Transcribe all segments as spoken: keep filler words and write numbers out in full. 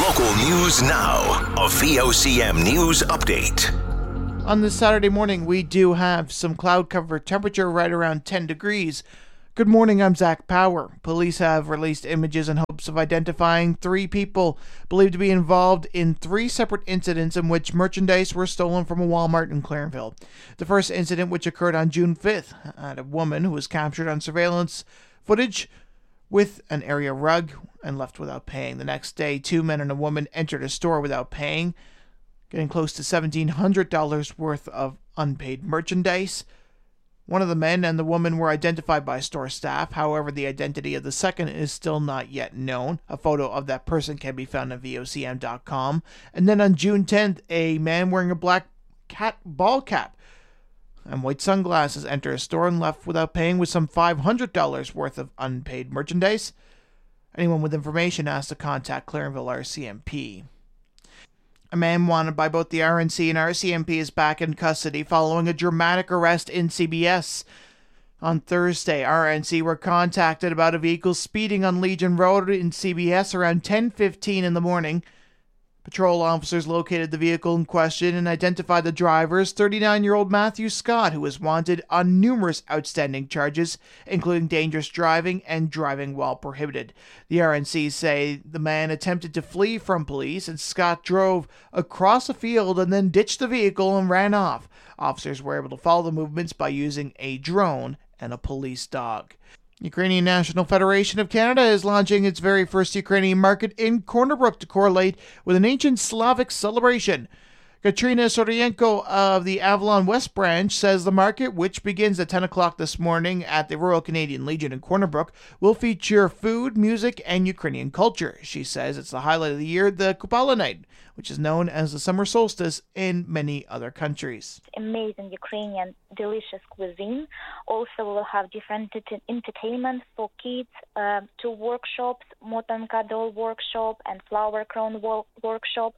Local news now. A V O C M news update. On this Saturday morning, we do have some cloud cover, temperature right around ten degrees. Good morning, I'm Zach Power. Police have released images in hopes of identifying three people believed to be involved in three separate incidents in which merchandise were stolen from a Walmart in Clarenville. The first incident, which occurred on June fifth, had a woman who was captured on surveillance footage with an area rug and left without paying. The next day, two men and a woman entered a store without paying, getting close to seventeen hundred dollars worth of unpaid merchandise. One of the men and the woman were identified by store staff. However, the identity of the second is still not yet known. A photo of that person can be found on V O C M dot com. And then on June tenth, a man wearing a black cat ball cap and white sunglasses entered a store and left without paying with some five hundred dollars worth of unpaid merchandise. Anyone with information asked to contact Clarenville R C M P. A man wanted by both the R N C and R C M P is back in custody following a dramatic arrest in C B S. On Thursday, R N C were contacted about a vehicle speeding on Legion Road in C B S around ten fifteen in the morning. Patrol officers located the vehicle in question and identified the driver as thirty-nine-year-old Matthew Scott, who is wanted on numerous outstanding charges, including dangerous driving and driving while prohibited. The R N C say the man attempted to flee from police, and Scott drove across a field and then ditched the vehicle and ran off. Officers were able to follow the movements by using a drone and a police dog. Ukrainian National Federation of Canada is launching its very first Ukrainian market in Corner Brook to correlate with an ancient Slavic celebration. Katrina Sorienko of the Avalon West branch says the market, which begins at ten o'clock this morning at the Royal Canadian Legion in Corner Brook, will feature food, music, and Ukrainian culture. She says it's the highlight of the year, the Kupala Night, which is known as the summer solstice in many other countries. Amazing Ukrainian delicious cuisine. Also, we'll have different ent- entertainment for kids, uh, two workshops, Motanka doll workshop and flower crown wo- workshop.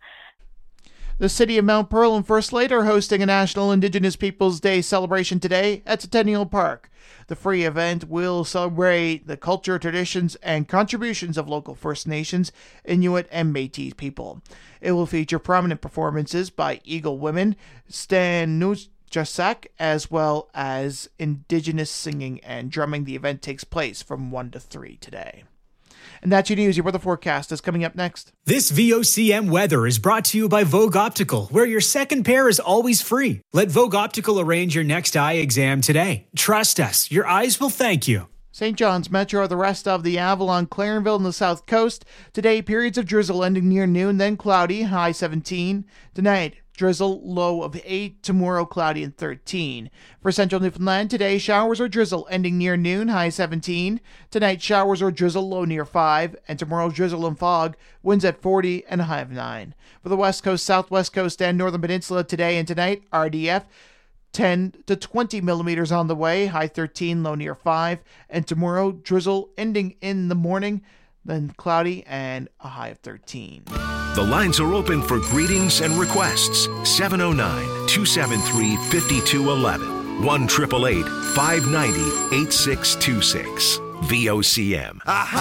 The City of Mount Pearl and First Lake are hosting a National Indigenous Peoples Day celebration today at Centennial Park. The free event will celebrate the culture, traditions, and contributions of local First Nations, Inuit, and Métis people. It will feature prominent performances by Eagle Women, Stan Nujasak, as well as Indigenous singing and drumming. The event takes place from one to three today. And that's your news. Your weather forecast is coming up next. This V O C M weather is brought to you by Vogue Optical, where your second pair is always free. Let Vogue Optical arrange your next eye exam today. Trust us, your eyes will thank you. Saint John's Metro, the rest of the Avalon, Clarenville, and the South Coast. Today, periods of drizzle ending near noon, then cloudy, high seventeen. Tonight, drizzle, low of eight. Tomorrow, cloudy and thirteen. For Central Newfoundland, today, showers or drizzle ending near noon, high seventeen. Tonight, showers or drizzle, low near five. And tomorrow, drizzle and fog, winds at forty and a high of nine. For the West Coast, Southwest Coast, and Northern Peninsula, today and tonight, R D F, ten to twenty millimeters on the way, high thirteen, low near five. And tomorrow, drizzle ending in the morning, then cloudy and a high of thirteen. The lines are open for greetings and requests. seven oh nine, two seven three, five two one one. one eight eight eight, five nine zero, eight six two six. V O C M. Aha!